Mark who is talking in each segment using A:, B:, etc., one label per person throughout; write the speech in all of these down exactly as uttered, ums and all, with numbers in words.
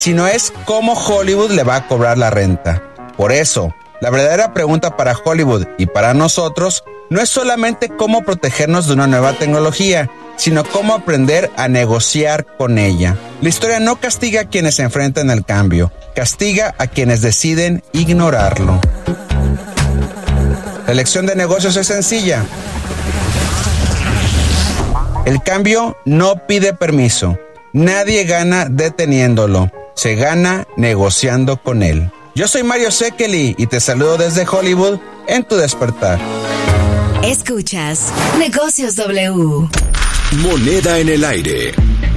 A: sino es cómo Hollywood le va a cobrar la renta. Por eso, la verdadera pregunta para Hollywood y para nosotros no es solamente cómo protegernos de una nueva tecnología, sino cómo aprender a negociar con ella. La historia no castiga a quienes se enfrentan al cambio, castiga a quienes deciden ignorarlo. La lección de negocios es sencilla. El cambio no pide permiso. Nadie gana deteniéndolo. Se gana negociando con él. Yo soy Mario Sekeli y te saludo desde Hollywood en tu despertar.
B: Escuchas Negocios W.
C: Moneda en el aire.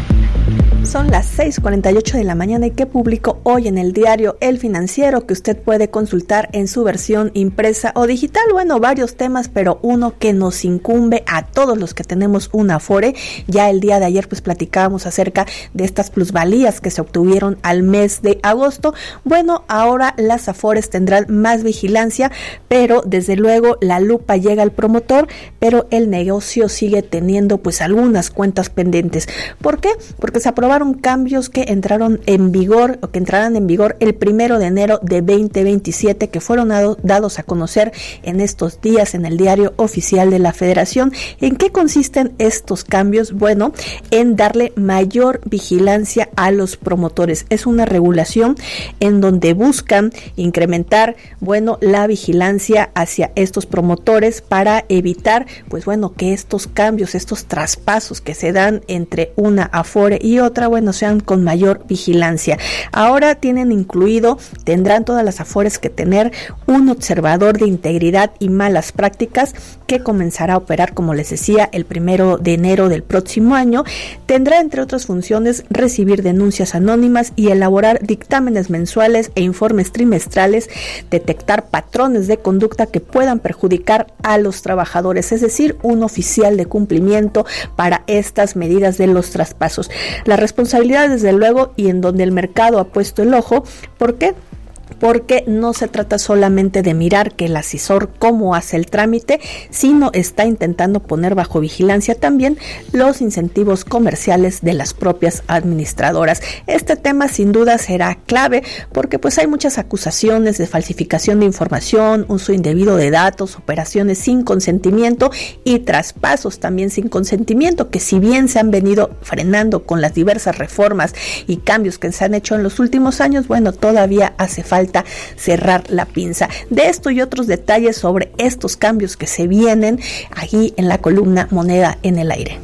D: Son las seis cuarenta y ocho de la mañana y que publicó hoy en el diario El Financiero, que usted puede consultar en su versión impresa o digital. Bueno, varios temas, pero uno que nos incumbe a todos los que tenemos un Afore. Ya el día de ayer pues platicábamos acerca de estas plusvalías que se obtuvieron al mes de agosto. Bueno, ahora las Afores tendrán más vigilancia, pero desde luego la lupa llega al promotor, pero el negocio sigue teniendo pues algunas cuentas pendientes. ¿Por qué? Porque se aprobaron cambios que entraron en vigor o que entrarán en vigor el primero de enero de veinte veintisiete, que fueron dado, dados a conocer en estos días en el diario oficial de la Federación. ¿En qué consisten estos cambios? Bueno, en darle mayor vigilancia a los promotores. Es una regulación en donde buscan incrementar, bueno, la vigilancia hacia estos promotores para evitar, pues bueno, que estos cambios, estos traspasos que se dan entre una Afore y otra, bueno, sean con mayor vigilancia. Ahora tienen incluido, tendrán todas las Afores que tener un observador de integridad y malas prácticas que comenzará a operar, como les decía, el primero de enero del próximo año. Tendrá, entre otras funciones, recibir denuncias anónimas y elaborar dictámenes mensuales e informes trimestrales, detectar patrones de conducta que puedan perjudicar a los trabajadores, es decir, un oficial de cumplimiento para estas medidas de los traspasos. La responsabilidad, desde luego, y en donde el mercado ha puesto el ojo. ¿Por qué? Porque no se trata solamente de mirar que el asesor cómo hace el trámite, sino está intentando poner bajo vigilancia también los incentivos comerciales de las propias administradoras. Este tema sin duda será clave porque pues hay muchas acusaciones de falsificación de información, uso indebido de datos, operaciones sin consentimiento y traspasos también sin consentimiento, que si bien se han venido frenando con las diversas reformas y cambios que se han hecho en los últimos años, bueno, todavía hace falta falta cerrar la pinza. De esto y otros detalles sobre estos cambios que se vienen aquí en la columna Moneda en el Aire.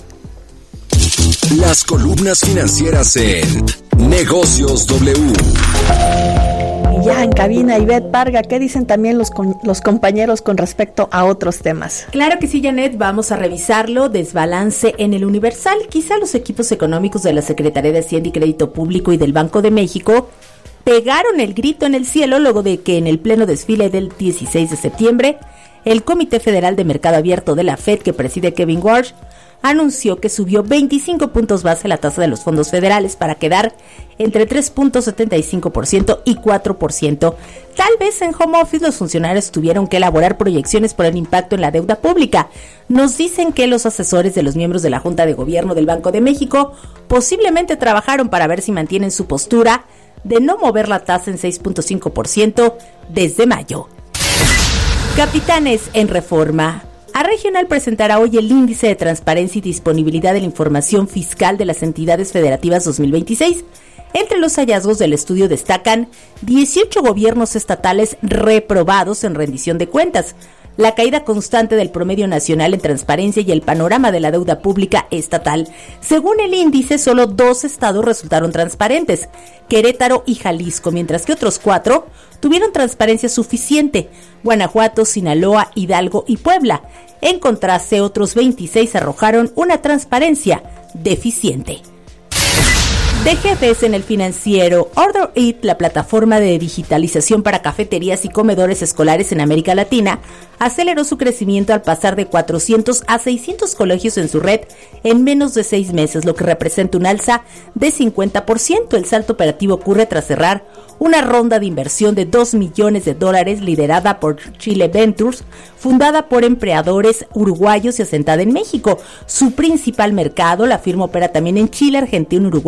C: Las columnas financieras en Negocios W.
D: Ya en cabina, Ivette Parga, ¿qué dicen también los, con, los compañeros con respecto a otros temas?
E: Claro que sí, Janet, vamos a revisarlo. Desbalance en el Universal. Quizá los equipos económicos de la Secretaría de Hacienda y Crédito Público y del Banco de México pegaron el grito en el cielo luego de que en el pleno desfile del dieciséis de septiembre, el Comité Federal de Mercado Abierto de la Fed, que preside Kevin Warsh, anunció que subió veinticinco puntos base la tasa de los fondos federales para quedar entre tres punto setenta y cinco por ciento y cuatro por ciento. Tal vez en home office los funcionarios tuvieron que elaborar proyecciones por el impacto en la deuda pública. Nos dicen que los asesores de los miembros de la Junta de Gobierno del Banco de México posiblemente trabajaron para ver si mantienen su postura de no mover la tasa en seis punto cinco por ciento desde mayo. Capitanes en Reforma. A Regional presentará hoy el Índice de Transparencia y Disponibilidad de la Información Fiscal de las Entidades Federativas dos mil veintiséis. Entre los hallazgos del estudio destacan dieciocho gobiernos estatales reprobados en rendición de cuentas, la caída constante del promedio nacional en transparencia y el panorama de la deuda pública estatal. Según el índice, solo dos estados resultaron transparentes, Querétaro y Jalisco, mientras que otros cuatro tuvieron transparencia suficiente, Guanajuato, Sinaloa, Hidalgo y Puebla. En contraste, otros veintiséis arrojaron una transparencia deficiente. De jefes en el Financiero, Order It, la plataforma de digitalización para cafeterías y comedores escolares en América Latina, aceleró su crecimiento al pasar de cuatrocientos a seiscientos colegios en su red en menos de seis meses, lo que representa un alza de cincuenta por ciento. El salto operativo ocurre tras cerrar una ronda de inversión de dos millones de dólares liderada por Chile Ventures, fundada por empleadores uruguayos y asentada en México. Su principal mercado, la firma opera también en Chile, Argentina, Uruguay y Perú.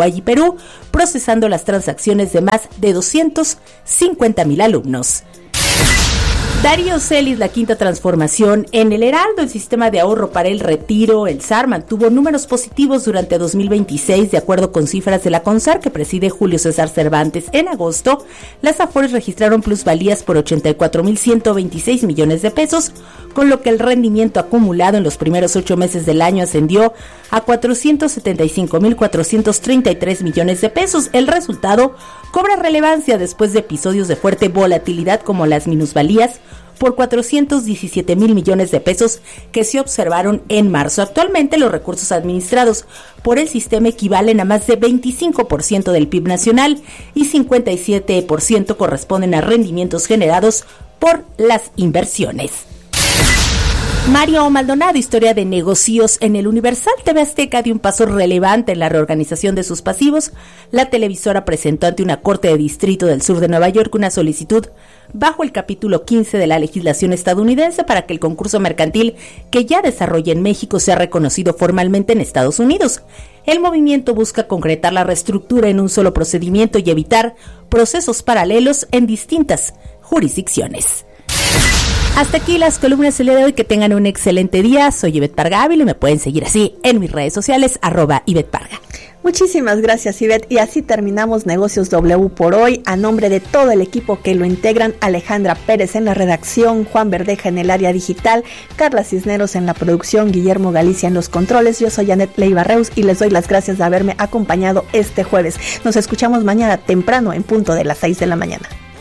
E: Perú, procesando las transacciones de más de doscientos cincuenta mil alumnos. Darío Celis, la quinta transformación. En el Heraldo, el sistema de ahorro para el retiro, el S A R, mantuvo números positivos durante dos mil veintiséis, de acuerdo con cifras de la CONSAR que preside Julio César Cervantes. En agosto, las AFORES registraron plusvalías por ochenta y cuatro mil ciento veintiséis millones de pesos, con lo que el rendimiento acumulado en los primeros ocho meses del año ascendió a cuatrocientos setenta y cinco mil cuatrocientos treinta y tres millones de pesos. El resultado cobra relevancia después de episodios de fuerte volatilidad como las minusvalías por cuatrocientos diecisiete mil millones de pesos que se observaron en marzo. Actualmente los recursos administrados por el sistema equivalen a más de veinticinco por ciento del P I B nacional y cincuenta y siete por ciento corresponden a rendimientos generados por las inversiones. Mario Maldonado, historia de negocios. En el Universal, T V Azteca dio un paso relevante en la reorganización de sus pasivos. La televisora presentó ante una corte de distrito del sur de Nueva York una solicitud bajo el capítulo quince de la legislación estadounidense para que el concurso mercantil que ya desarrolla en México sea reconocido formalmente en Estados Unidos. El movimiento busca concretar la reestructura en un solo procedimiento y evitar procesos paralelos en distintas jurisdicciones. Hasta aquí las columnas del día de hoy. Que tengan un excelente día. Soy Ivette Parga Ávila y me pueden seguir así en mis redes sociales, arroba Ivette Parga.
D: Muchísimas gracias, Ivette. Y así terminamos Negocios W por hoy. A nombre de todo el equipo que lo integran, Alejandra Pérez en la redacción, Juan Verdeja en el área digital, Carla Cisneros en la producción, Guillermo Galicia en los controles. Yo soy Janet Leiva Reus y les doy las gracias de haberme acompañado este jueves. Nos escuchamos mañana temprano en punto de las seis de la mañana.